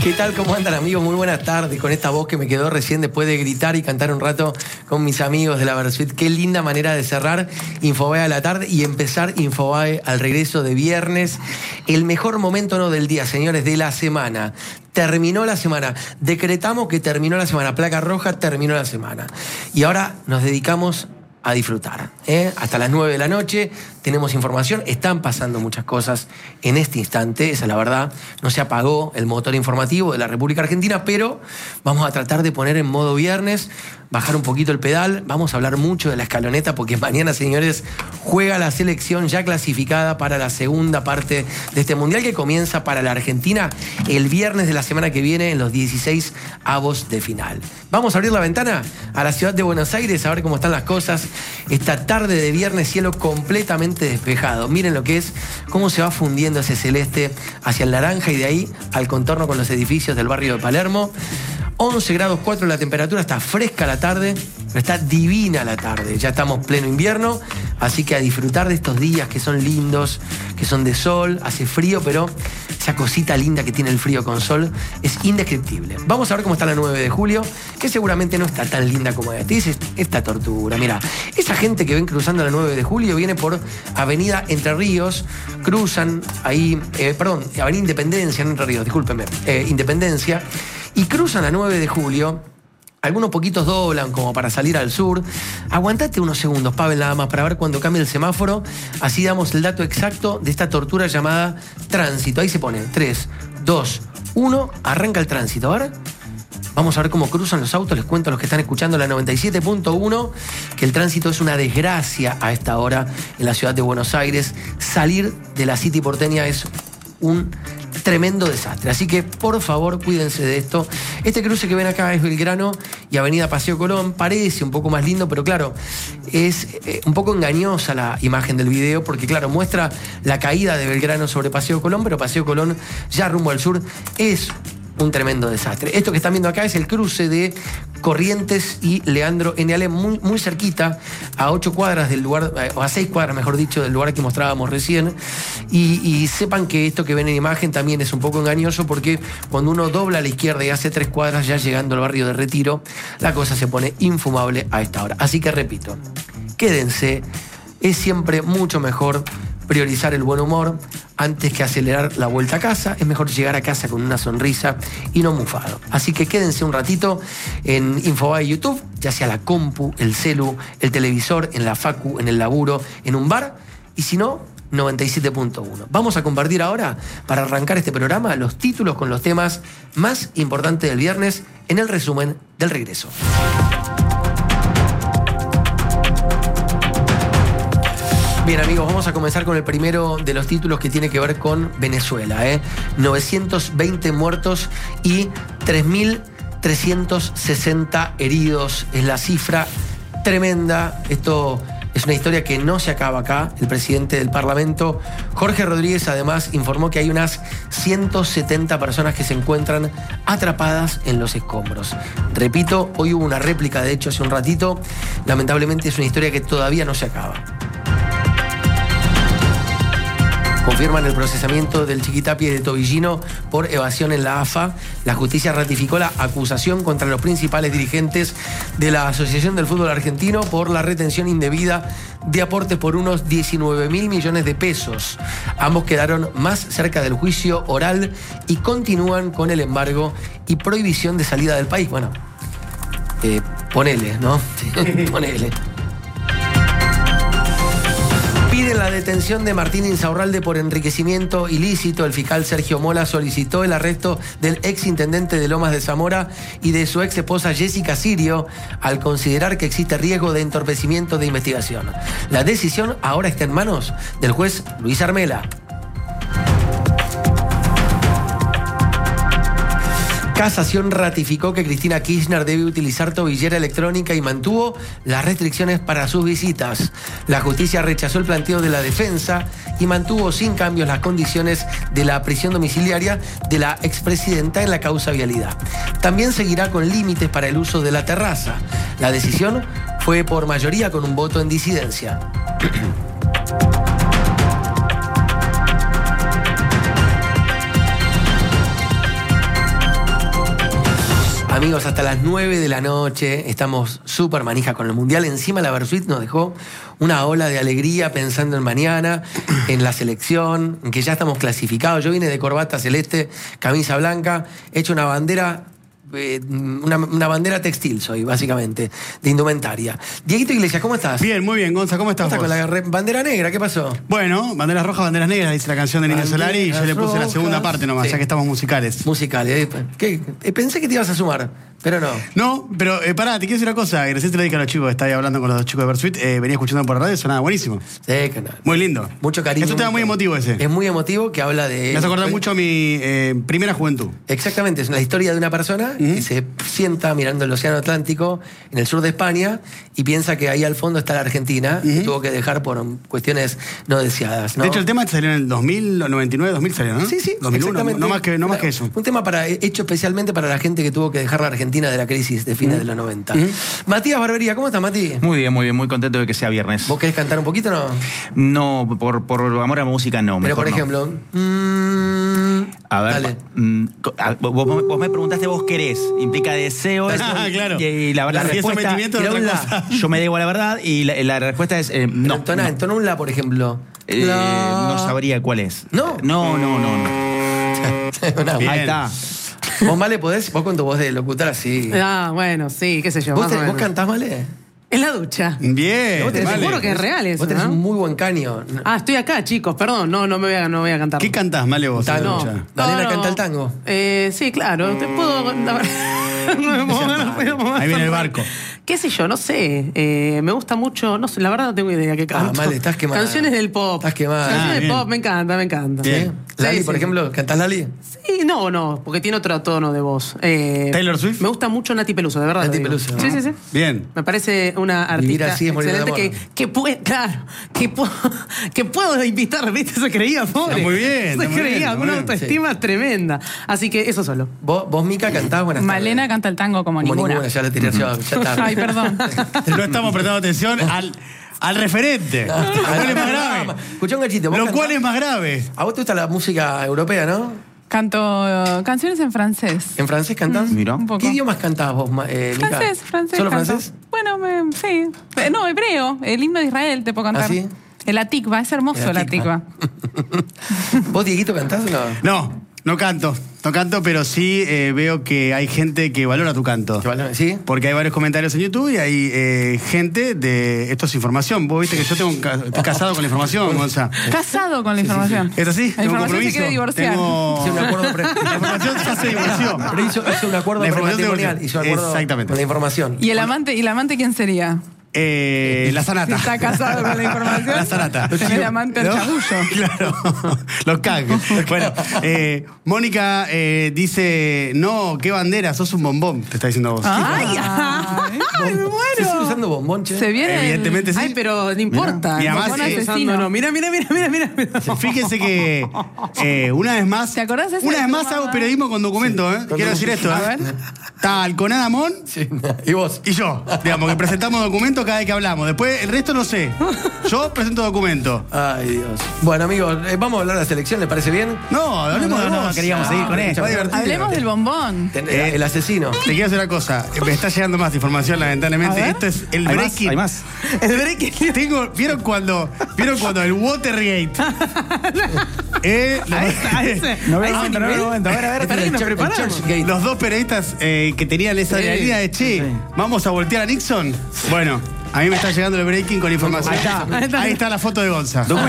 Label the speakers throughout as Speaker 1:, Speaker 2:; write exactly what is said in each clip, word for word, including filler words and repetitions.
Speaker 1: ¿Qué tal? ¿Cómo andan, amigos? Muy buenas tardes. Con esta voz que me quedó recién después de gritar y cantar un rato con mis amigos de la Versuit. Qué linda manera de cerrar Infobae a la tarde y empezar Infobae al regreso de viernes. El mejor momento no del día, señores, de la semana. Terminó la semana. Decretamos que terminó la semana. Placa roja, terminó la semana. Y ahora nos dedicamos a disfrutar, ¿eh? Hasta las nueve de la noche tenemos información, están pasando muchas cosas en este instante, esa es la verdad, no se apagó el motor informativo de la República Argentina, pero vamos a tratar de poner en modo viernes, bajar un poquito el pedal, vamos a hablar mucho de la escaloneta porque mañana, señores, juega la selección ya clasificada para la segunda parte de este Mundial que comienza para la Argentina el viernes de la semana que viene en los dieciséis avos de final. Vamos a abrir la ventana a la ciudad de Buenos Aires a ver cómo están las cosas. Esta tarde de viernes, cielo completamente despejado. Miren lo que es, cómo se va fundiendo ese celeste hacia el naranja y de ahí al contorno con los edificios del barrio de Palermo. once grados cuatro la temperatura, está fresca la tarde, pero está divina la tarde. Ya estamos pleno invierno, así que a disfrutar de estos días que son lindos, que son de sol, hace frío, pero esa cosita linda que tiene el frío con sol es indescriptible. Vamos a ver cómo está la nueve de julio, que seguramente no está tan linda como esta. Dice esta tortura, mira, esa gente que ven cruzando la nueve de julio viene por Avenida Entre Ríos, cruzan ahí, eh, perdón, Avenida Independencia, no Entre Ríos, discúlpenme, eh, Independencia, y cruzan la nueve de julio. Algunos poquitos doblan como para salir al sur. Aguantate unos segundos, Pavel, nada más, para ver cuando cambie el semáforo. Así damos el dato exacto de esta tortura llamada tránsito. Ahí se pone tres, dos, uno, arranca el tránsito. A ver, vamos a ver cómo cruzan los autos. Les cuento a los que están escuchando la noventa y siete punto uno que el tránsito es una desgracia a esta hora en la ciudad de Buenos Aires. Salir de la City porteña es un tremendo desastre. Así que, por favor, cuídense de esto. Este cruce que ven acá es Belgrano y Avenida Paseo Colón. Parece un poco más lindo, pero claro, es eh, un poco engañosa la imagen del video porque, claro, muestra la caída de Belgrano sobre Paseo Colón, pero Paseo Colón, ya rumbo al sur, es un tremendo desastre. Esto que están viendo acá es el cruce de Corrientes y Leandro N. Alem, muy, muy cerquita, a ocho cuadras del lugar, o a seis cuadras, mejor dicho, del lugar que mostrábamos recién. Y, y sepan que esto que ven en imagen también es un poco engañoso porque cuando uno dobla a la izquierda y hace tres cuadras ya llegando al barrio de Retiro, la cosa se pone infumable a esta hora. Así que repito, quédense, es siempre mucho mejor priorizar el buen humor antes que acelerar la vuelta a casa. Es mejor llegar a casa con una sonrisa y no mufado. Así que quédense un ratito en Infobae YouTube, ya sea la compu, el celu, el televisor, en la facu, en el laburo, en un bar, y si no, noventa y siete punto uno. Vamos a compartir ahora, para arrancar este programa, los títulos con los temas más importantes del viernes en el resumen del regreso. Bien, amigos, vamos a comenzar con el primero de los títulos que tiene que ver con Venezuela. ¿eh? novecientos veinte muertos y tres mil trescientos sesenta heridos. Es la cifra tremenda. Esto es una historia que no se acaba acá. El presidente del Parlamento, Jorge Rodríguez, además informó que hay unas ciento setenta personas que se encuentran atrapadas en los escombros. Repito, hoy hubo una réplica, de hecho, hace un ratito. Lamentablemente es una historia que todavía no se acaba. Confirman el procesamiento del Chiquitapia y de Tobillino por evasión en la A F A. La justicia ratificó la acusación contra los principales dirigentes de la Asociación del Fútbol Argentino por la retención indebida de aportes por unos diecinueve mil millones de pesos. Ambos quedaron más cerca del juicio oral y continúan con el embargo y prohibición de salida del país. Bueno, eh, ponele, ¿no? ponele. Piden la detención de Martín Insaurralde por enriquecimiento ilícito. El fiscal Sergio Mola solicitó el arresto del ex intendente de Lomas de Zamora y de su ex esposa Jessica Sirio al considerar que existe riesgo de entorpecimiento de investigación. La decisión ahora está en manos del juez Luis Armela. Casación ratificó que Cristina Kirchner debe utilizar tobillera electrónica y mantuvo las restricciones para sus visitas. La justicia rechazó el planteo de la defensa y mantuvo sin cambios las condiciones de la prisión domiciliaria de la expresidenta en la causa vialidad. También seguirá con límites para el uso de la terraza. La decisión fue por mayoría con un voto en disidencia. Amigos, hasta las nueve de la noche estamos súper manija con el Mundial. Encima la Versuit nos dejó una ola de alegría pensando en mañana, en la selección, en que ya estamos clasificados. Yo vine de corbata celeste, camisa blanca, he hecho una bandera... Eh, una, una bandera textil soy, básicamente, de indumentaria. Dieguito Iglesias, ¿cómo estás?
Speaker 2: Bien, muy bien, Gonza, ¿cómo estás
Speaker 1: ¿Cómo
Speaker 2: vos?
Speaker 1: estás con la bandera negra? ¿Qué pasó?
Speaker 2: Bueno, banderas rojas, banderas negras, dice la canción de Nino Solari, y yo le puse la segunda parte nomás,
Speaker 1: Sí.
Speaker 2: ya que estamos musicales.
Speaker 1: Musicales. ¿Qué? Eh, Pensé que te ibas a sumar, pero no.
Speaker 2: No, pero eh, pará, te quiero decir una cosa, y recién te lo dije a los chicos, estaba ahí hablando con los dos chicos de Versuit, eh, venía escuchando por la radio, sonaba buenísimo.
Speaker 1: Sí, que no.
Speaker 2: Muy lindo.
Speaker 1: Mucho cariño.
Speaker 2: Es un tema muy emotivo ese.
Speaker 1: Es muy emotivo, que habla de...
Speaker 2: Me hace acordar mucho a mi eh, primera juventud.
Speaker 1: Exactamente, es la historia de una persona
Speaker 2: Uh-huh.
Speaker 1: que se sienta mirando el océano Atlántico en el sur de España y piensa que ahí al fondo está la Argentina,
Speaker 2: Uh-huh.
Speaker 1: que tuvo que dejar por cuestiones no deseadas, ¿no?
Speaker 2: De hecho, el tema salió en el dos mil, noventa y nueve, dos mil salió, ¿no?
Speaker 1: Sí, sí,
Speaker 2: dos mil uno,
Speaker 1: exactamente.
Speaker 2: no más que, no más que eso.
Speaker 1: Un tema para, hecho especialmente para la gente que tuvo que dejar la Argentina de la crisis de fines
Speaker 2: Uh-huh.
Speaker 1: de los noventa.
Speaker 2: Uh-huh.
Speaker 1: Matías Barbería, ¿cómo estás, Mati?
Speaker 3: Muy bien, muy bien, muy contento de que sea viernes.
Speaker 1: ¿Vos querés cantar un poquito o no?
Speaker 3: No, por, por amor a la música no.
Speaker 1: Pero,
Speaker 3: mejor
Speaker 1: por
Speaker 3: no.
Speaker 1: ejemplo... mm,
Speaker 3: A ver,
Speaker 1: dale.
Speaker 3: mm, co- a- vos, vos- vos me preguntaste vos querés, implica deseo.
Speaker 2: Ah,
Speaker 3: eso,
Speaker 2: claro.
Speaker 3: Y, y la, la
Speaker 2: La fiesta
Speaker 3: respuesta,
Speaker 2: sometimiento es otra
Speaker 1: tirá un
Speaker 2: cosa.
Speaker 3: yo me digo la verdad y la, la respuesta es eh, no.
Speaker 1: entona,
Speaker 3: no.
Speaker 1: entona un la, por ejemplo.
Speaker 3: Eh,
Speaker 1: La-
Speaker 3: no sabría cuál es.
Speaker 1: ¿No?
Speaker 3: No, no, no, no.
Speaker 1: Una-
Speaker 2: Bien.
Speaker 3: Ahí está.
Speaker 1: ¿Vos, Male, podés? Vos con tu voz de locutora, sí.
Speaker 4: Ah, bueno, sí, qué sé yo.
Speaker 1: ¿Vos,
Speaker 4: Más
Speaker 1: te-
Speaker 4: o
Speaker 1: ¿Vos
Speaker 4: menos.
Speaker 1: cantás, Male?
Speaker 4: En la ducha.
Speaker 2: Bien,
Speaker 1: Vos tenés-
Speaker 2: vale.
Speaker 4: Seguro que es real eso,
Speaker 1: Vos tenés
Speaker 4: ¿no?
Speaker 1: un muy buen caño.
Speaker 4: Ah, estoy acá, chicos, perdón, no, no me voy a, no voy a cantar.
Speaker 2: ¿Qué cantás, Male, vos? en la
Speaker 1: Tango.
Speaker 2: ducha?
Speaker 1: Malena
Speaker 4: No, no.
Speaker 1: canta el tango.
Speaker 4: Eh, sí, claro, te puedo... no me puedo- no puedo más
Speaker 2: Ahí viene el
Speaker 4: cantar.
Speaker 2: barco.
Speaker 4: ¿Qué sé yo? No sé. Eh, me gusta mucho, no sé, la verdad no tengo idea qué canto.
Speaker 1: Male, estás quemada.
Speaker 4: Canciones del pop.
Speaker 1: Estás quemada.
Speaker 4: Canciones
Speaker 2: Ah,
Speaker 4: del
Speaker 2: bien.
Speaker 4: pop, me encanta, me encanta.
Speaker 2: Bien.
Speaker 1: ¿Sí? Lali,
Speaker 4: Sí,
Speaker 1: por
Speaker 4: sí.
Speaker 1: ejemplo, ¿cantás Lali?
Speaker 4: Sí, no, no, porque tiene otro tono de voz. Eh,
Speaker 2: ¿Taylor Swift?
Speaker 4: Me gusta mucho Nati Peluso, de verdad.
Speaker 1: Nati
Speaker 4: lo digo.
Speaker 1: Peluso,
Speaker 4: Sí,
Speaker 1: ¿no?
Speaker 4: sí, sí.
Speaker 2: Bien.
Speaker 4: Me parece una
Speaker 1: Vivir
Speaker 4: artista
Speaker 1: así es morir de
Speaker 4: excelente
Speaker 1: amor.
Speaker 4: que, que puede, claro, que, puedo, que puedo invitar, ¿viste? Se creía, pobre.
Speaker 2: Está muy bien,
Speaker 4: Se
Speaker 2: está muy bien,
Speaker 4: creía,
Speaker 2: está
Speaker 4: con una
Speaker 2: muy bien.
Speaker 4: autoestima tremenda. Así que eso solo.
Speaker 1: ¿Vos, vos Mica, cantás? Buenas tardes.
Speaker 5: Malena canta el tango como,
Speaker 1: Como
Speaker 5: ninguna.
Speaker 1: ninguna, ya la tiré yo, ya está.
Speaker 5: Ay, perdón.
Speaker 2: No estamos prestando atención al, al referente. Lo cual es más grave.
Speaker 1: Escuchá un cachito. ¿vos
Speaker 2: Lo
Speaker 1: cantás?
Speaker 2: cual es más grave.
Speaker 1: A vos te gusta la música europea, ¿no?
Speaker 5: Canto eh, canciones en francés.
Speaker 1: ¿En francés cantás?
Speaker 3: Mira.
Speaker 5: Un poco.
Speaker 1: ¿Qué idiomas cantás vos, Ma- eh, Mica?
Speaker 5: Francés, francés.
Speaker 1: ¿Solo
Speaker 5: canto.
Speaker 1: francés?
Speaker 5: Bueno, me- sí. Eh, No, hebreo. El himno de Israel te puedo cantar.
Speaker 1: ¿Ah, sí?
Speaker 5: El Atikva, es hermoso
Speaker 1: El
Speaker 5: el
Speaker 1: Atikva.
Speaker 5: Atikva.
Speaker 1: ¿Vos, Dieguito, cantás o no?
Speaker 2: No, no canto. No canto, pero sí eh, veo que hay gente que valora tu canto.
Speaker 1: ¿Qué valor- ¿Sí?
Speaker 2: Porque hay varios comentarios en YouTube y hay eh, gente de... Esto es información. Vos viste que yo tengo un ca- estoy casado con la información, Gonza.
Speaker 5: Casado con la información.
Speaker 2: ¿Es así?
Speaker 5: La
Speaker 2: Tengo un
Speaker 5: información se
Speaker 2: compromiso.
Speaker 5: quiere divorciar.
Speaker 2: Tengo...
Speaker 1: Hizo un acuerdo pre-
Speaker 2: La información ya se divorció.
Speaker 1: Pero hizo, hizo un acuerdo
Speaker 2: La información
Speaker 1: prematrimonial.
Speaker 2: de-
Speaker 1: Hizo un acuerdo
Speaker 2: Exactamente.
Speaker 1: con la información.
Speaker 5: ¿Y el amante, ¿y el amante quién sería?
Speaker 2: Eh, la
Speaker 5: Si
Speaker 2: Zanata.
Speaker 5: está casado con la información.
Speaker 2: La Zanata.
Speaker 5: El amante al
Speaker 2: ¿No?
Speaker 5: chabullo.
Speaker 2: Claro. Los cags. Bueno, eh, Mónica eh, dice, no, qué bandera, sos un bombón, te está diciendo vos.
Speaker 4: ¡Ay, ay, ay, me
Speaker 1: ¿Se sigue
Speaker 4: muero!
Speaker 1: usando bombón, che?
Speaker 5: Se viene. el-
Speaker 2: Evidentemente sí.
Speaker 4: Ay, pero no importa.
Speaker 2: Y además,
Speaker 4: Bombón
Speaker 2: eh,
Speaker 4: asesino. No, mira, mira, mira, mira, mira. mira.
Speaker 2: Fíjense que eh, una vez más,
Speaker 5: ¿Te acordás ese
Speaker 2: una vez más
Speaker 5: programa?
Speaker 2: hago periodismo con documento, ¿eh? Quiero decir esto,
Speaker 5: A
Speaker 2: ¿eh?
Speaker 5: ver.
Speaker 2: Está Alconada Mon
Speaker 1: Sí. ¿Y vos?
Speaker 2: y yo, digamos, que presentamos documentos cada vez que hablamos. Después, el resto no sé. Yo presento documentos.
Speaker 1: Ay, Dios. Bueno, amigos, eh, vamos a hablar de la selección, ¿le parece bien?
Speaker 2: No, hablemos de
Speaker 3: no,
Speaker 2: vos.
Speaker 3: queríamos seguir con
Speaker 2: Ah,
Speaker 3: esto.
Speaker 2: está divertido.
Speaker 5: Hablemos del bombón.
Speaker 1: Ten-
Speaker 2: Eh,
Speaker 1: el asesino.
Speaker 2: Te quiero decir una cosa. Me está llegando más información, lamentablemente.
Speaker 5: A ver.
Speaker 2: Esto es el
Speaker 3: ¿Hay más?
Speaker 2: breaking.
Speaker 3: ¿Hay más?
Speaker 2: El breaking. Tengo, ¿vieron cuando, ¿vieron cuando el Watergate? eh, los,
Speaker 3: No
Speaker 4: Ahí
Speaker 3: veo
Speaker 4: se
Speaker 3: momento, no
Speaker 4: nivel.
Speaker 3: veo momento. A ver, a ver.
Speaker 1: Este es el
Speaker 4: nos
Speaker 1: Church- el
Speaker 4: preparamos.
Speaker 1: Churchgate.
Speaker 2: los dos periodistas eh, que tenían esa
Speaker 1: Sí.
Speaker 2: adrenalina de che, vamos a voltear a Nixon. Bueno, a mí me está llegando el breaking con información.
Speaker 3: Ahí está.
Speaker 4: Ahí está.
Speaker 2: Ahí está la foto de Gonza.
Speaker 5: Tu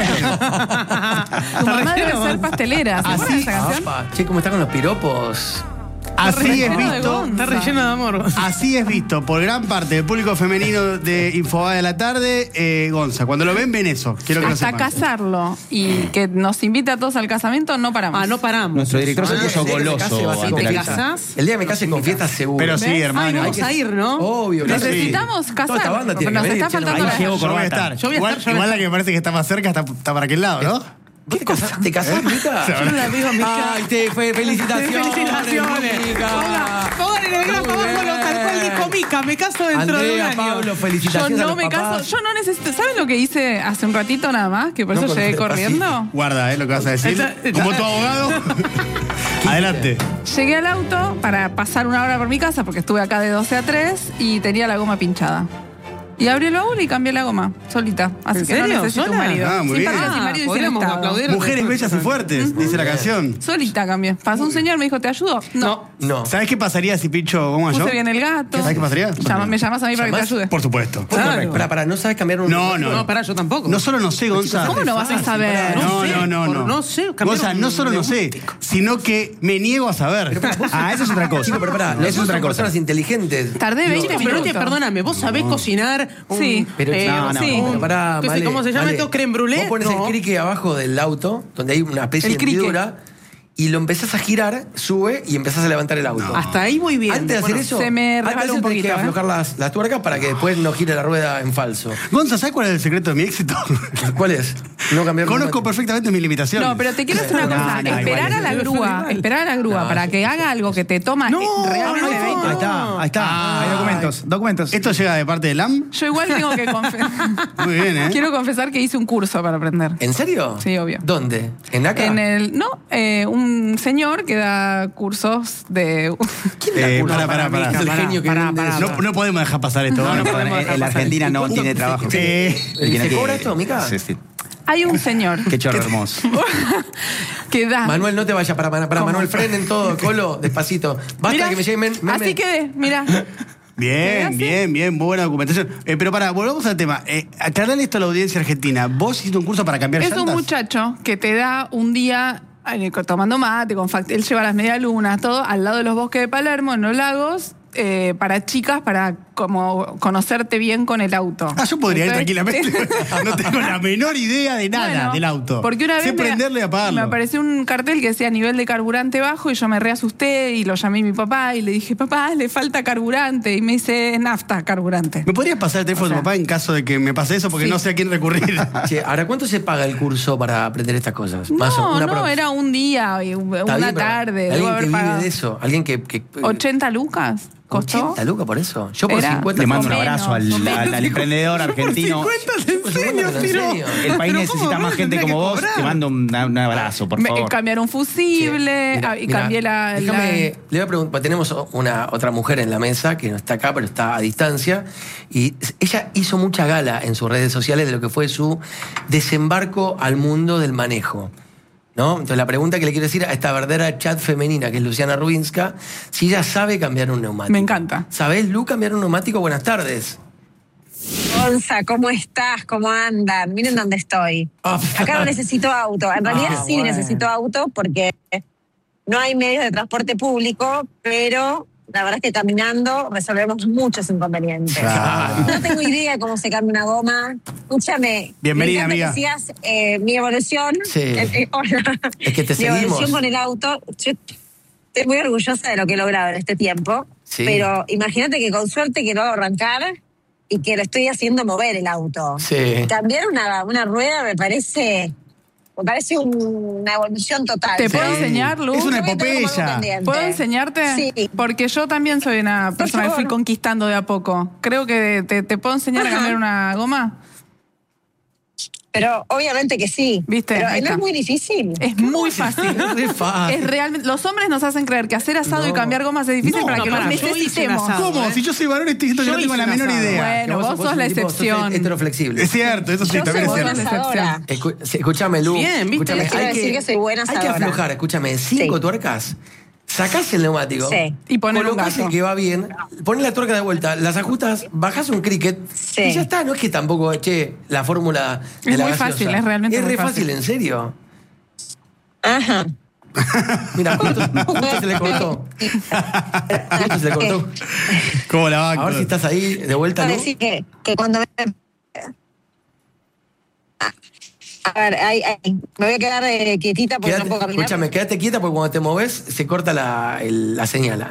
Speaker 5: mamá debe ser pastelera. ¿Se acuerdan de esa canción?
Speaker 1: Apa, che, ¿cómo está con los piropos?
Speaker 2: Así es
Speaker 5: Relleno de
Speaker 2: visto.
Speaker 5: Gonza.
Speaker 4: Está relleno de amor.
Speaker 2: Así es visto por gran parte del público femenino de Infobae de la tarde, eh, Gonza. Cuando lo ven, ven eso. Quiero que lo
Speaker 5: Hasta
Speaker 2: sepan.
Speaker 5: casarlo y que nos invite a todos al casamiento, no paramos.
Speaker 4: Ah, no paramos.
Speaker 3: Nuestro director se
Speaker 4: Ah,
Speaker 3: puso
Speaker 4: el día que me
Speaker 3: goloso
Speaker 4: case va a ser
Speaker 3: ante
Speaker 4: con
Speaker 3: la
Speaker 4: ¿Te
Speaker 3: casa.
Speaker 4: casás?
Speaker 1: El día que me case con fiesta seguro.
Speaker 2: Pero sí,
Speaker 5: ¿Ves?
Speaker 2: hermano.
Speaker 4: Ay, vamos a ir, ¿no?
Speaker 1: Obvio. claro que sí.
Speaker 5: Necesitamos casar.
Speaker 1: Toda esta banda tiene
Speaker 5: nos
Speaker 1: que venir,
Speaker 5: está
Speaker 1: che, no me
Speaker 5: faltando
Speaker 3: Ahí
Speaker 5: la-
Speaker 3: llego
Speaker 2: Yo voy a
Speaker 3: corbata.
Speaker 2: estar.
Speaker 4: Yo voy a
Speaker 2: igual,
Speaker 4: estar, yo voy a
Speaker 2: igual la
Speaker 4: estar.
Speaker 2: que me parece que está más cerca está, está para aquel lado, ¿no?
Speaker 1: ¿Qué te casás? ¿Te casás, Mica?
Speaker 4: Yo no la digo, Mica.
Speaker 1: Ay, te fe- felicitaciones.
Speaker 4: Felicitaciones.
Speaker 1: Mica.
Speaker 4: Ponga- Póngale en el grafo
Speaker 1: Muy
Speaker 4: abajo lo tal cual
Speaker 1: bien.
Speaker 4: dijo Mica. Me caso dentro de un
Speaker 1: Andrea,
Speaker 4: año.
Speaker 1: Pablo,
Speaker 5: Yo
Speaker 1: felicitaciones a
Speaker 5: no
Speaker 1: los
Speaker 5: me
Speaker 1: papás.
Speaker 5: caso, yo no necesito. ¿Saben lo que hice hace un ratito nada más? Que por
Speaker 1: No,
Speaker 5: eso
Speaker 1: con
Speaker 5: llegué
Speaker 1: el
Speaker 5: corriendo.
Speaker 2: Guarda, ¿eh? Lo que vas a decir.
Speaker 4: Esta- esta-
Speaker 2: Como tu abogado. Adelante.
Speaker 5: Llegué al auto para pasar una hora por mi casa porque estuve acá de doce a tres y tenía la goma pinchada. Y abrí el baúl y cambié la goma, solita. Así
Speaker 4: ¿En
Speaker 5: que no
Speaker 4: serio?
Speaker 5: necesito un
Speaker 4: ¿Sola?
Speaker 5: marido.
Speaker 2: Ah, muy
Speaker 5: sin
Speaker 2: bien.
Speaker 5: padre, sin
Speaker 4: Ah,
Speaker 5: marido y sin
Speaker 4: podríamos
Speaker 5: estado.
Speaker 4: aplaudir.
Speaker 2: Mujeres bellas y fuertes, dice la canción.
Speaker 5: Solita cambié. Pasó un señor, me dijo, ¿te ayudo? No.
Speaker 1: No.
Speaker 2: ¿Sabés qué pasaría si pincho goma yo?
Speaker 5: Puse bien el gato.
Speaker 2: ¿Sabés qué pasaría?
Speaker 5: Llama- me llamas a mí para que te
Speaker 1: ¿Llamás?
Speaker 5: ayude.
Speaker 2: Por supuesto.
Speaker 4: Claro.
Speaker 1: Para, para, ¿no sabes cambiar un
Speaker 2: No,
Speaker 1: neumático?
Speaker 2: no.
Speaker 4: No, pará, yo tampoco.
Speaker 2: No solo no sé, Gonza.
Speaker 5: ¿Cómo no vas a saber?
Speaker 2: No,
Speaker 4: sé,
Speaker 2: no, no,
Speaker 4: por
Speaker 2: no.
Speaker 4: no sé, cambiar
Speaker 2: Gonza,
Speaker 4: un
Speaker 2: no solo no sé,
Speaker 4: neumático.
Speaker 2: sino que me niego a saber.
Speaker 3: Ah, eso es otra cosa.
Speaker 1: Chico, pero pará,
Speaker 3: Eso
Speaker 1: los
Speaker 3: es
Speaker 1: dos
Speaker 3: otra
Speaker 1: son
Speaker 3: cosa.
Speaker 1: personas inteligentes.
Speaker 5: Tardé veinte
Speaker 4: Chico, pero no te,
Speaker 5: minutos.
Speaker 4: perdóname, vos sabés cocinar un,
Speaker 5: Sí.
Speaker 1: Pero,
Speaker 4: eh,
Speaker 3: no, no,
Speaker 5: sí.
Speaker 3: no.
Speaker 1: Pero pará,
Speaker 4: ¿Qué sé,
Speaker 1: Male,
Speaker 4: ¿Cómo se llama
Speaker 1: Male,
Speaker 4: esto? ¿Creme brûlée?
Speaker 1: Vos pones
Speaker 4: No.
Speaker 1: el crique abajo del auto, donde hay una especie
Speaker 5: El
Speaker 1: de
Speaker 5: crique.
Speaker 1: hendidura, y lo empezás a girar, sube y empezás a levantar el auto.
Speaker 4: Hasta ahí voy bien.
Speaker 1: Antes de hacer
Speaker 4: Bueno,
Speaker 1: eso,
Speaker 5: se me
Speaker 1: antes de
Speaker 5: resbaló
Speaker 1: eso
Speaker 5: un
Speaker 1: tenés que
Speaker 5: poquito, ¿eh?
Speaker 1: aflojar las, las tuercas para que después no gire la rueda en falso.
Speaker 2: Gonza, ¿sabes cuál es el secreto de mi éxito?
Speaker 1: ¿Cuál es? No cambiar
Speaker 2: Conozco
Speaker 1: neumático.
Speaker 2: perfectamente mis limitaciones.
Speaker 5: No, pero te quiero decir una
Speaker 3: No,
Speaker 5: cosa.
Speaker 3: no,
Speaker 5: esperar
Speaker 3: igual
Speaker 5: a
Speaker 3: es-
Speaker 5: la grúa, esperar a la grúa
Speaker 1: No,
Speaker 5: para
Speaker 1: sí,
Speaker 5: que
Speaker 1: sí,
Speaker 5: haga algo que te toma
Speaker 4: No,
Speaker 5: eh, realmente
Speaker 4: no.
Speaker 5: veinte.
Speaker 3: Ahí está, ahí está. Hay documentos, documentos.
Speaker 2: ¿Esto llega de parte del A M?
Speaker 5: Yo igual tengo que confesar.
Speaker 2: Muy bien, ¿eh?
Speaker 5: Quiero confesar que hice un curso para aprender.
Speaker 1: ¿En serio?
Speaker 5: Sí, obvio.
Speaker 1: ¿Dónde? ¿En acá?
Speaker 5: En el, no, eh, un señor que da cursos de.
Speaker 2: Eh,
Speaker 1: curso?
Speaker 2: para, para, para.
Speaker 1: Es el
Speaker 4: Pará,
Speaker 1: genio que
Speaker 4: pará,
Speaker 1: vende
Speaker 4: pará,
Speaker 1: eso.
Speaker 2: No, no podemos dejar pasar esto.
Speaker 3: No, no,
Speaker 2: ¿no?
Speaker 3: perdón, en, en la Argentina no
Speaker 1: ¿Cuánto-
Speaker 3: tiene trabajo.
Speaker 2: Eh,
Speaker 3: El que no
Speaker 1: ¿Se
Speaker 3: tiene-
Speaker 1: cobra esto, Mica?
Speaker 3: Sí, sí.
Speaker 5: Hay un señor
Speaker 3: Qué chorro hermoso.
Speaker 5: que da.
Speaker 1: Manuel, no te vayas para, para, para
Speaker 5: ¿Cómo?
Speaker 1: Manuel, frenen todo, Colo, despacito. Basta
Speaker 5: Mirá,
Speaker 1: que me llegue men, men-
Speaker 5: así quedé, mira.
Speaker 2: Bien,
Speaker 5: ¿Qué
Speaker 2: bien, bien, buena documentación. Eh, pero para, volvamos al tema. Eh, aclarale esto a la audiencia argentina. ¿Vos hiciste un curso para cambiar
Speaker 5: Es
Speaker 2: llantas?
Speaker 5: un muchacho que te da un día ay, tomando mate, con fact- él lleva las medialunas, todo, al lado de los bosques de Palermo, en los lagos, eh, para chicas, para como conocerte bien con el auto.
Speaker 2: Ah, yo podría ir
Speaker 5: Entonces-
Speaker 2: tranquilamente. No tengo la menor idea de nada
Speaker 5: Bueno,
Speaker 2: del auto.
Speaker 5: Porque una vez
Speaker 2: sé
Speaker 5: me-
Speaker 2: prenderle y apagarlo.
Speaker 5: me apareció un cartel que decía nivel de carburante bajo y yo me reasusté y lo llamé a mi papá y le dije, papá, le falta carburante. Y me dice, nafta, carburante.
Speaker 2: ¿Me podrías pasar el teléfono
Speaker 5: O sea-
Speaker 2: de tu papá en caso de que me pase eso? Porque
Speaker 5: Sí.
Speaker 2: no sé a quién recurrir.
Speaker 1: Che, ahora, ¿cuánto se paga el curso para aprender estas cosas? Más o-
Speaker 5: No,
Speaker 1: una
Speaker 5: no,
Speaker 1: prox.
Speaker 5: era un día, y una
Speaker 1: Está bien, pero
Speaker 5: tarde. Debo
Speaker 1: Alguien que
Speaker 5: haber
Speaker 1: vive
Speaker 5: pagado.
Speaker 1: de eso. Alguien que... que
Speaker 5: ochenta lucas costó.
Speaker 1: ochenta lucas por eso. Yo por
Speaker 5: Era-
Speaker 1: cincuenta...
Speaker 3: Le mando un
Speaker 5: o menos,
Speaker 3: abrazo al,
Speaker 5: o menos.
Speaker 3: al- al emprendedor argentino.
Speaker 1: Por cincuenta te enseño,
Speaker 3: El país
Speaker 4: Pero
Speaker 3: necesita
Speaker 4: ¿cómo?
Speaker 3: más
Speaker 4: No
Speaker 3: gente
Speaker 4: tendría
Speaker 3: como
Speaker 4: que
Speaker 3: vos.
Speaker 4: cobrar.
Speaker 3: Te mando un, un abrazo, por
Speaker 5: Me-
Speaker 3: favor.
Speaker 5: cambiaron fusible
Speaker 1: Mira,
Speaker 5: ah, y
Speaker 1: mira,
Speaker 5: cambié la, la-
Speaker 1: déjame, le voy a preguntar, tenemos una otra mujer en la mesa que no está acá, pero está a distancia, y ella hizo mucha gala en sus redes sociales de lo que fue su desembarco al mundo del manejo. ¿No? Entonces la pregunta que le quiero decir a esta verdadera chat femenina, que es Luciana Rubinska, si ella sabe cambiar un neumático.
Speaker 5: Me encanta.
Speaker 1: ¿Sabés, Lu, cambiar un neumático? Buenas tardes.
Speaker 6: Gonza, ¿cómo estás? ¿Cómo andan? Miren dónde estoy.
Speaker 1: Ah.
Speaker 6: Acá no necesito auto. En realidad
Speaker 1: Ah,
Speaker 6: sí
Speaker 1: bueno.
Speaker 6: necesito auto porque no hay medios de transporte público, pero la verdad es que caminando resolvemos muchos inconvenientes.
Speaker 2: Claro.
Speaker 6: No tengo idea cómo se cambia una goma. Escúchame.
Speaker 2: Bienvenida,
Speaker 6: me
Speaker 2: amiga.
Speaker 6: encanta que sigas eh, mi evolución.
Speaker 1: Sí.
Speaker 6: Eh, eh, hola.
Speaker 1: Es que te
Speaker 6: Mi
Speaker 1: seguimos.
Speaker 6: evolución con el auto. Yo estoy muy orgullosa de lo que he logrado en este tiempo.
Speaker 1: Sí.
Speaker 6: Pero imagínate que con suerte que lo hago arrancar y que lo estoy haciendo mover el auto.
Speaker 1: Sí.
Speaker 6: Cambiar una, una rueda me parece me parece un- una evolución total.
Speaker 5: ¿Te puedo
Speaker 6: Sí.
Speaker 5: enseñar, Lu?
Speaker 2: Es una
Speaker 6: Lo voy a tener como algo
Speaker 2: epopeya.
Speaker 6: pendiente.
Speaker 5: ¿Puedo enseñarte?
Speaker 6: Sí.
Speaker 5: Porque yo también soy una persona que
Speaker 6: favor.
Speaker 5: fui conquistando de a poco. Creo que te, te puedo enseñar a
Speaker 6: Ajá.
Speaker 5: cambiar una goma.
Speaker 6: Pero obviamente que sí.
Speaker 5: ¿Viste?
Speaker 6: Pero
Speaker 5: Ahí
Speaker 6: no
Speaker 5: está.
Speaker 6: es muy difícil.
Speaker 5: Es muy fácil.
Speaker 1: Es re fácil.
Speaker 5: Es realmente, los hombres nos hacen creer que hacer asado
Speaker 1: No.
Speaker 5: y cambiar gomas es difícil
Speaker 2: No,
Speaker 5: para
Speaker 4: no,
Speaker 5: que los
Speaker 4: pará, yo hice un
Speaker 5: necesitemos.
Speaker 4: asado.
Speaker 2: ¿Cómo?
Speaker 4: ¿eh?
Speaker 2: Si yo soy varón, estoy diciendo que
Speaker 4: Yo
Speaker 2: no tengo
Speaker 4: hice
Speaker 2: la
Speaker 4: un
Speaker 2: menor
Speaker 4: asado.
Speaker 2: idea.
Speaker 5: Bueno, vos sos
Speaker 1: un
Speaker 5: la
Speaker 1: tipo-
Speaker 5: excepción.
Speaker 1: heteroflexible.
Speaker 2: Es cierto, eso sí,
Speaker 6: Yo
Speaker 2: también es
Speaker 6: soy
Speaker 2: cierto.
Speaker 6: buena asadora.
Speaker 1: Escu- sí, escúchame, Lu.
Speaker 4: Bien, ¿viste?
Speaker 1: Escúchame,
Speaker 6: Les quiero
Speaker 1: hay
Speaker 6: decir que soy buena
Speaker 1: Hay que
Speaker 6: asadora.
Speaker 1: aflojar, escúchame, cinco
Speaker 6: Sí.
Speaker 1: tuercas, sacás el neumático,
Speaker 6: Sí.
Speaker 5: Y poner un
Speaker 1: colocás
Speaker 5: gato.
Speaker 1: el que va bien, pones la tuerca de vuelta, las ajustas, bajás un cricket
Speaker 6: Sí.
Speaker 1: y ya está. No es que tampoco, che, la fórmula de
Speaker 5: Es
Speaker 1: la
Speaker 5: muy
Speaker 1: gaseosa.
Speaker 5: fácil, es realmente
Speaker 1: Es
Speaker 5: muy
Speaker 1: re fácil,
Speaker 5: fácil.
Speaker 1: en serio.
Speaker 6: Ajá.
Speaker 1: Mira, justo, justo se le cortó. Justo se le cortó.
Speaker 2: ¿Cómo la banco?
Speaker 1: A ver si estás ahí de vuelta,
Speaker 6: Quiero
Speaker 1: Lu.
Speaker 6: decir que, que cuando me... A ver, ahí, ahí. me voy a quedar eh, quietita porque
Speaker 1: Quédate-
Speaker 6: no puedo caminar.
Speaker 1: escúchame, quédate quieta porque cuando te moves se corta la, el- la señal.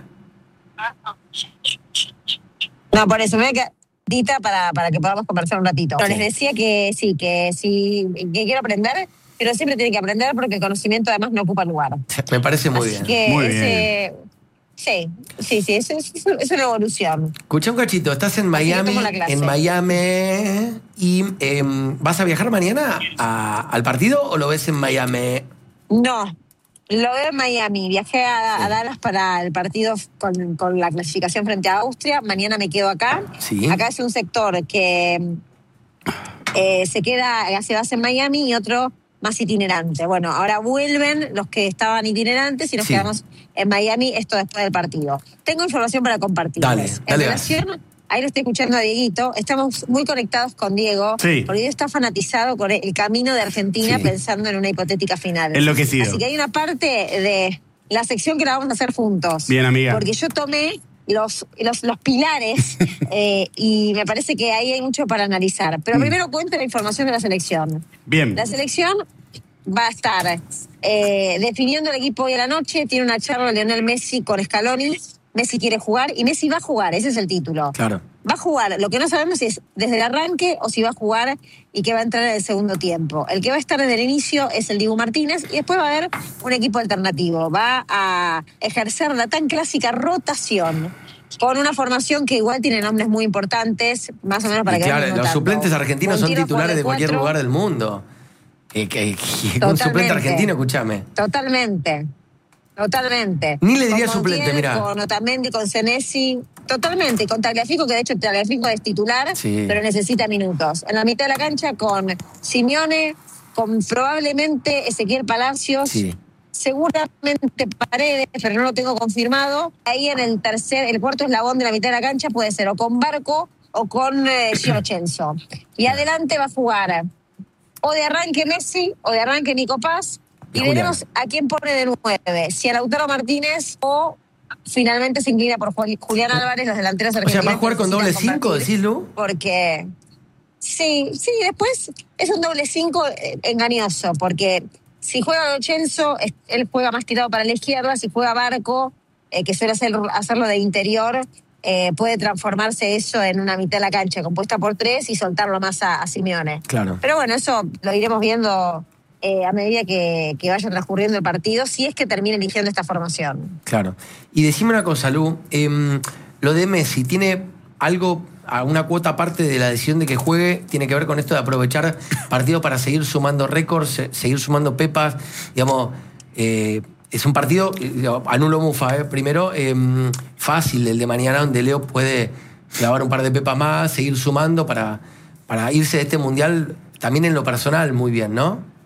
Speaker 6: No, por eso me voy a quedar quietita para, para que podamos conversar un ratito. Pero les decía que sí, que sí, que quiero aprender pero siempre tiene que aprender porque el conocimiento además no ocupa lugar.
Speaker 1: Me parece muy
Speaker 6: Así
Speaker 1: bien.
Speaker 6: que
Speaker 2: Muy
Speaker 6: ese, sí, sí, sí, es, es, es una evolución.
Speaker 1: Escucha un cachito, estás en
Speaker 6: Así que
Speaker 1: Miami,
Speaker 6: tomo la clase.
Speaker 1: en Miami, y eh, ¿vas a viajar mañana a- al partido o lo ves en Miami?
Speaker 6: No, lo veo en Miami. Viajé a, a Dallas para el partido con, con la clasificación frente a Austria. Mañana me quedo acá.
Speaker 1: Sí.
Speaker 6: Acá es un sector que eh, se queda, se basa en Miami y otro más itinerante. Bueno, ahora vuelven los que estaban itinerantes y nos
Speaker 1: Sí.
Speaker 6: quedamos en Miami, esto después del partido. Tengo información para compartirles.
Speaker 1: Dale,
Speaker 6: En
Speaker 1: dale,
Speaker 6: relación, ahí lo estoy escuchando a Dieguito, estamos muy conectados con Diego,
Speaker 2: Sí.
Speaker 6: porque Diego está fanatizado con el camino de Argentina
Speaker 1: Sí.
Speaker 6: pensando en una hipotética final.
Speaker 2: Enloquecido.
Speaker 6: Así que hay una parte de la sección que la vamos a hacer juntos.
Speaker 2: Bien, amiga.
Speaker 6: Porque yo tomé los, los, los pilares eh, y me parece que ahí hay mucho para analizar. Pero
Speaker 2: Mm.
Speaker 6: primero cuento la información de la selección.
Speaker 2: Bien.
Speaker 6: La selección va a estar eh, definiendo el equipo hoy a la noche. Tiene una charla Lionel Messi con Scaloni. Messi quiere jugar y Messi va a jugar, ese es el título.
Speaker 1: Claro.
Speaker 6: Va a jugar, lo que no sabemos es desde el arranque o si va a jugar y que va a entrar en el segundo tiempo. El que va a estar desde el inicio es el Dibu Martínez y después va a haber un equipo alternativo. Va a ejercer la tan clásica rotación con una formación que igual tiene nombres muy importantes, más o menos para
Speaker 1: Y
Speaker 6: que
Speaker 1: claro,
Speaker 6: vayan
Speaker 1: los
Speaker 6: notando.
Speaker 1: suplentes argentinos son
Speaker 6: Montiel
Speaker 1: titulares
Speaker 6: juega
Speaker 1: de cualquier
Speaker 6: cuatro.
Speaker 1: lugar del mundo. Eh, que- que- un
Speaker 6: Totalmente.
Speaker 1: suplente argentino, escúchame.
Speaker 6: Totalmente. Totalmente.
Speaker 1: Ni le diría
Speaker 6: Con
Speaker 1: suplente,
Speaker 6: Montiel,
Speaker 1: mirá.
Speaker 6: Con Otamendi, con Senesi. Totalmente. Y con Tagliafico, que de hecho Tagliafico es titular,
Speaker 1: Sí.
Speaker 6: pero necesita minutos. En la mitad de la cancha con Simeone, con probablemente Ezequiel Palacios.
Speaker 1: Sí.
Speaker 6: Seguramente Paredes, pero no lo tengo confirmado. Ahí en el tercer, el cuarto eslabón de la mitad de la cancha puede ser o con Barco o con eh, Gio Celso. Y adelante va a jugar o de arranque Messi o de arranque Nico Paz. Y
Speaker 1: Julián.
Speaker 6: veremos a quién pone de nueve, si a Lautaro Martínez o finalmente se inclina por Juli- Julián Álvarez, los delanteros
Speaker 1: O sea,
Speaker 6: argentinos.
Speaker 1: ¿va a jugar con doble
Speaker 6: necesitan
Speaker 1: cinco,
Speaker 6: compartir,
Speaker 1: decís, Lu?
Speaker 6: Porque sí, sí, después es un doble cinco eh, engañoso, porque si juega Lo Celso, es- él juega más tirado para la izquierda, si juega Barco, eh, que suele hacer, hacerlo de interior, eh, puede transformarse eso en una mitad de la cancha compuesta por tres y soltarlo más a, a Simeone.
Speaker 1: Claro.
Speaker 6: Pero bueno, eso lo iremos viendo eh, a medida que, que vaya transcurriendo el partido, si es que termina eligiendo esta formación.
Speaker 1: Claro. Y decime una cosa, Lu. em, lo de Messi, ¿tiene algo, alguna cuota aparte de la decisión de que juegue? ¿Tiene que ver con esto de aprovechar partidos para seguir sumando récords, se- seguir sumando pepas? Digamos, eh, es un partido, eh, digo, anulo Mufa, eh, primero, em, fácil el de mañana, donde Leo puede clavar un par de pepas más, seguir sumando para, para irse de este mundial también en lo personal muy bien, ¿no?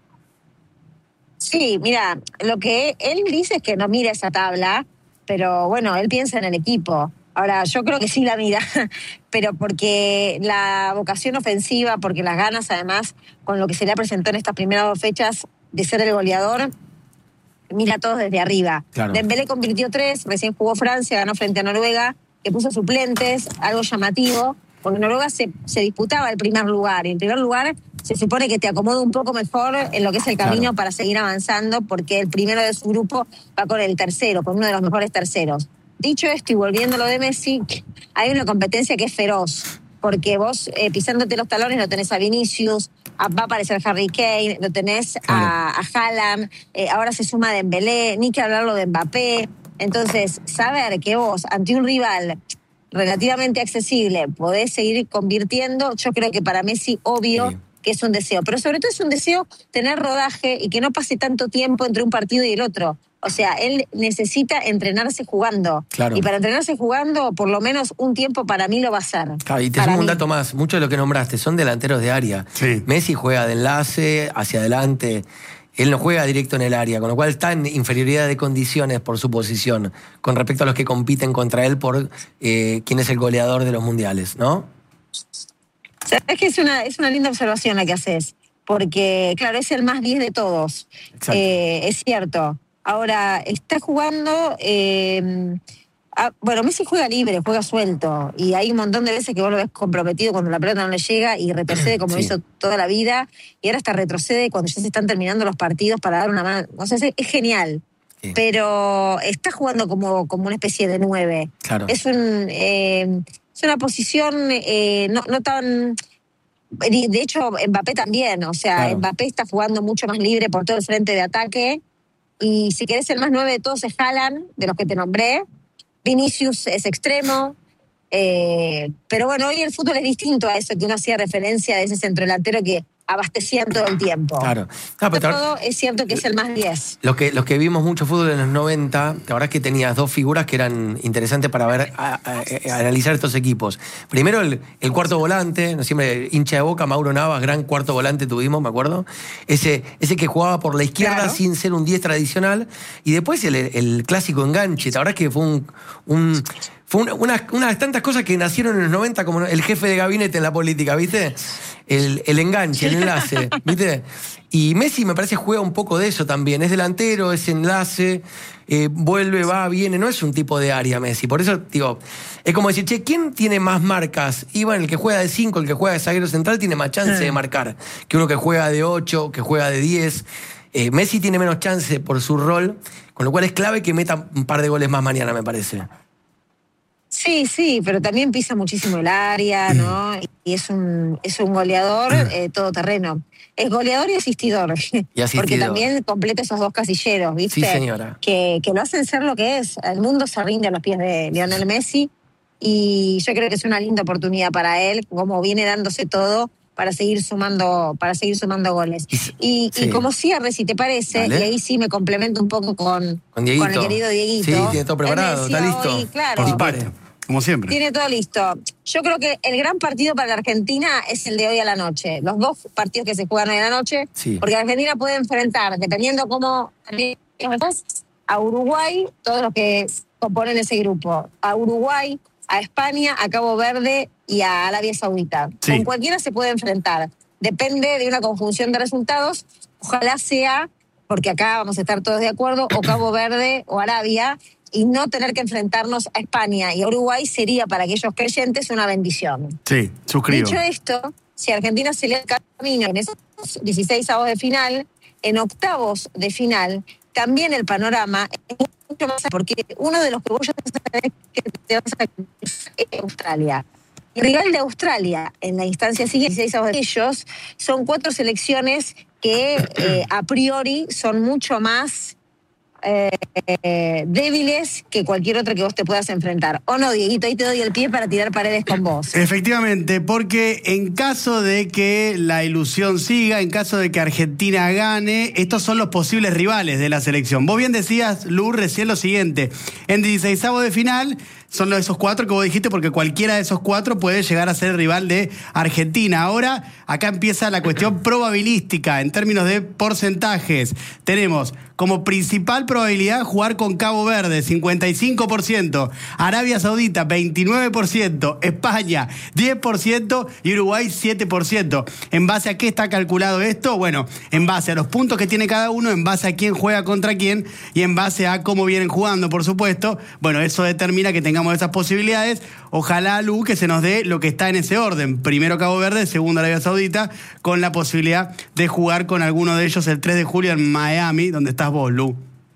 Speaker 6: Sí, mira, lo que él dice es que no mira esa tabla, pero bueno, él piensa en el equipo. Ahora, yo creo que sí la mira, pero porque la vocación ofensiva, porque las ganas, además, con lo que se le presentó en estas primeras dos fechas de ser el goleador, mira a todos desde arriba.
Speaker 1: Claro.
Speaker 6: Dembélé convirtió tres, recién jugó Francia, ganó frente a Noruega, que puso suplentes, algo llamativo, porque Noruega se, se disputaba el primer lugar, y en primer lugar se supone que te acomoda un poco mejor en lo que es el camino
Speaker 1: Claro.
Speaker 6: para seguir avanzando, porque el primero de su grupo va con el tercero, con uno de los mejores terceros. Dicho esto, y volviendo a lo de Messi, hay una competencia que es feroz, porque vos eh, pisándote los talones lo tenés a Vinicius, a- va a aparecer Harry Kane, lo tenés a, a Haaland, eh, ahora se suma Dembélé, ni que hablarlo de Mbappé. Entonces, saber que vos, ante un rival relativamente accesible, podés seguir convirtiendo, yo creo que para Messi, obvio,
Speaker 1: Sí.
Speaker 6: que es un deseo. Pero sobre todo es un deseo tener rodaje y que no pase tanto tiempo entre un partido y el otro. O sea, él necesita entrenarse jugando.
Speaker 1: Claro.
Speaker 6: Y para entrenarse jugando, por lo menos un tiempo para mí lo va a hacer.
Speaker 1: Claro, y te
Speaker 6: Para
Speaker 1: sumo un
Speaker 6: mí.
Speaker 1: dato más. Muchos de lo que nombraste son delanteros de área.
Speaker 2: Sí.
Speaker 1: Messi juega de enlace, hacia adelante. Él no juega directo en el área, con lo cual está en inferioridad de condiciones por su posición con respecto a los que compiten contra él por eh, quién es el goleador de los mundiales, ¿no?
Speaker 6: Sabes que es una, es una linda observación la que haces, porque, claro, es el más diez de todos.
Speaker 1: Exacto.
Speaker 6: Eh, es cierto. Ahora, está jugando. Eh, ah, bueno, Messi juega libre, juega suelto, y hay un montón de veces que vos lo ves comprometido cuando la pelota no le llega y retrocede como
Speaker 1: Sí.
Speaker 6: hizo toda la vida, y ahora hasta retrocede cuando ya se están terminando los partidos para dar una mano. O sea, es, es genial.
Speaker 1: Sí.
Speaker 6: Pero está jugando como, como una especie de nueve.
Speaker 1: Claro.
Speaker 6: Es un eh, es una posición eh, no, no tan De hecho, Mbappé también, o sea,
Speaker 1: Claro.
Speaker 6: Mbappé está jugando mucho más libre por todo el frente de ataque. Y si querés el más nueve de todos es Haaland, de los que te nombré. Vinicius es extremo. Eh, pero bueno, hoy el fútbol es distinto a eso que uno hacía referencia de ese centrodelantero que abastecían todo el tiempo.
Speaker 1: Claro. Ah, pero
Speaker 6: Todo es cierto que es el más diez.
Speaker 1: Los que, los que vimos mucho fútbol en los noventa, la verdad es que tenías dos figuras que eran interesantes para ver, a, a- a analizar estos equipos. Primero el, el cuarto volante, no siempre hincha de Boca, Mauro Navas, gran cuarto volante tuvimos, me acuerdo. Ese, ese que jugaba por la izquierda
Speaker 6: Claro.
Speaker 1: sin ser un diez tradicional. Y después el, el clásico enganche, la verdad es que fue un... un Fue una, una, una de tantas cosas que nacieron en los noventa como el jefe de gabinete en la política, ¿viste? El, el enganche, el enlace, ¿viste? Y Messi me parece juega un poco de eso también. Es delantero, es enlace, eh, vuelve, va, viene. No es un tipo de área Messi. Por eso, digo, es como decir, che, ¿quién tiene más marcas? Y bueno, el que juega de cinco, el que juega de zaguero central tiene más chance de marcar que uno que juega de ocho, que juega de diez. Eh, Messi tiene menos chance por su rol, con lo cual es clave que meta un par de goles más mañana, me parece.
Speaker 6: Sí, sí, pero también pisa muchísimo el área, ¿no? Y es un, es un goleador eh, todoterreno. Es goleador y asistidor.
Speaker 1: Y asistidor.
Speaker 6: Porque también completa esos dos casilleros, ¿viste?
Speaker 1: Sí, señora.
Speaker 6: Que, que lo hacen ser lo que es. El mundo se rinde a los pies de Lionel Messi y yo creo que es una linda oportunidad para él, como viene dándose todo para seguir sumando, para seguir sumando goles.
Speaker 1: Y-
Speaker 6: Y,
Speaker 1: sí.
Speaker 6: y como cierre, si te parece,
Speaker 1: Dale.
Speaker 6: y ahí sí me complemento un poco con,
Speaker 1: Con Dieguito.
Speaker 6: el querido Dieguito.
Speaker 1: Sí, tiene todo
Speaker 6: Él
Speaker 1: preparado,
Speaker 6: decía
Speaker 1: está listo.
Speaker 6: hoy, claro,
Speaker 2: Por
Speaker 1: Dispare.
Speaker 2: supuesto, como siempre.
Speaker 6: tiene todo listo. Yo creo que el gran partido para la Argentina es el de hoy a la noche. Los dos partidos que se juegan hoy a la noche.
Speaker 1: Sí.
Speaker 6: Porque la Argentina puede enfrentar, dependiendo cómo a Uruguay, todos los que componen ese grupo. A Uruguay, a España, a Cabo Verde y a Arabia Saudita.
Speaker 2: Sí.
Speaker 6: Con cualquiera se puede enfrentar. Depende de una conjunción de resultados. Ojalá sea, porque acá vamos a estar todos de acuerdo, o Cabo Verde o Arabia, y no tener que enfrentarnos a España y a Uruguay sería para aquellos creyentes una bendición.
Speaker 2: Sí, suscribo.
Speaker 6: Dicho esto, si Argentina se le da camino en esos dieciséis avos de final, en octavos de final, también el panorama es mucho más, porque uno de los que vos ya sabés que te vas a cruzar es Australia. El rival de Australia en la instancia siguiente, dieciséis avos de ellos, son cuatro selecciones que eh, a priori son mucho más Eh, eh, débiles que cualquier otra que vos te puedas enfrentar. ¿O no, Dieguito? Ahí te doy el pie para tirar paredes con vos.
Speaker 2: Efectivamente, porque en caso de que la ilusión siga, en caso de que Argentina gane, estos son los posibles rivales de la selección. Vos bien decías, Lu, recién lo siguiente. En dieciseisavos de final son los esos cuatro que vos dijiste, porque cualquiera de esos cuatro puede llegar a ser el rival de Argentina. Ahora, acá empieza la cuestión probabilística, en términos de porcentajes. Tenemos como principal probabilidad jugar con Cabo Verde, cincuenta y cinco por ciento, Arabia Saudita, veintinueve por ciento, España, diez por ciento y Uruguay, siete por ciento. ¿En base a qué está calculado esto? Bueno, en base a los puntos que tiene cada uno, en base a quién juega contra quién y en base a cómo vienen jugando, por supuesto. Bueno, eso determina que tengamos esas posibilidades. Ojalá, Lu, que se nos dé lo que está en ese orden. Primero Cabo Verde, segundo Arabia Saudita, con la posibilidad de jugar con alguno de ellos el tres de julio en Miami, donde estás vos, Lu.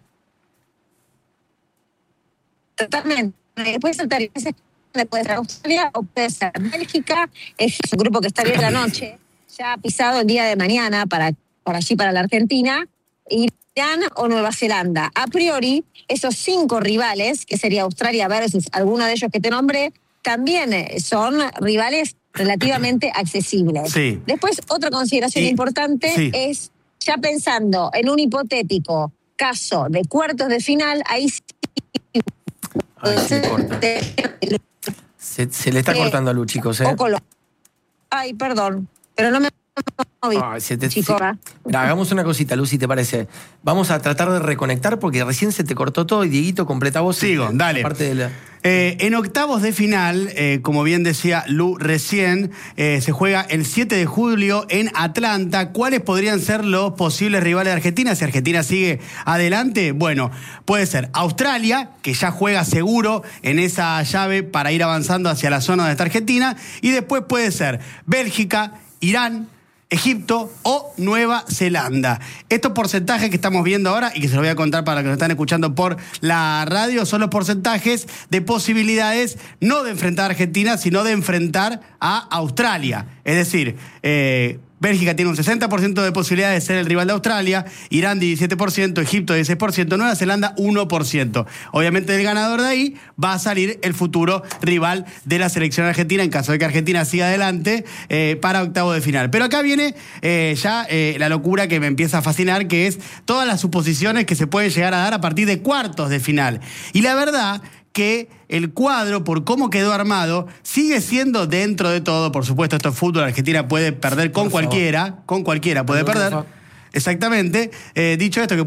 Speaker 6: Totalmente. Puede ser puede ser Australia o puede ser Bélgica. Es un grupo que está bien la noche. Ya ha pisado el día de mañana para, para allí, para la Argentina. Irán o Nueva Zelanda. A priori, esos cinco rivales, que sería Australia versus alguno de ellos que te nombré, también son rivales relativamente accesibles.
Speaker 2: Sí.
Speaker 6: Después, otra consideración
Speaker 2: Y-
Speaker 6: importante
Speaker 2: sí.
Speaker 6: es, ya pensando en un hipotético caso de cuartos de final, ahí sí
Speaker 1: Ay, se corta. Se, se le está
Speaker 6: Eh,
Speaker 1: cortando a Lu, chicos, ¿eh?
Speaker 6: o Colo- Ay, perdón, pero no me moví,
Speaker 1: Ay, se te-
Speaker 6: chico.
Speaker 1: se- Mirá, hagamos una cosita, Lu, si te parece. Vamos a tratar de reconectar porque recién se te cortó todo y Dieguito, completa vos.
Speaker 2: Sigo,
Speaker 1: eh,
Speaker 2: dale.
Speaker 1: Parte de la...
Speaker 2: Eh, en octavos de final, eh, como bien decía Lu recién, eh, se juega el siete de julio en Atlanta. ¿Cuáles podrían ser los posibles rivales de Argentina? Si Argentina sigue adelante, bueno, puede ser Australia, que ya juega seguro en esa llave para ir avanzando hacia la zona donde está Argentina, y después puede ser Bélgica, Irán, Egipto o Nueva Zelanda. Estos porcentajes que estamos viendo ahora, y que se los voy a contar para los que nos están escuchando por la radio, son los porcentajes de posibilidades no de enfrentar a Argentina, sino de enfrentar a Australia. Es decir, eh, Bélgica tiene un sesenta por ciento de posibilidades de ser el rival de Australia, Irán diecisiete por ciento, Egipto dieciséis por ciento, Nueva Zelanda uno por ciento. Obviamente del ganador de ahí va a salir el futuro rival de la selección argentina en caso de que Argentina siga adelante eh, para octavo de final. Pero acá viene eh, ya eh, la locura que me empieza a fascinar, que es todas las suposiciones que se pueden llegar a dar a partir de cuartos de final. Y la verdad que el cuadro, por cómo quedó armado, sigue siendo dentro de todo, por supuesto, esto es fútbol, Argentina puede perder con
Speaker 1: Por favor.
Speaker 2: cualquiera, con cualquiera puede
Speaker 1: Perdón,
Speaker 2: perder.
Speaker 1: por favor.
Speaker 2: Exactamente. Eh, dicho esto, que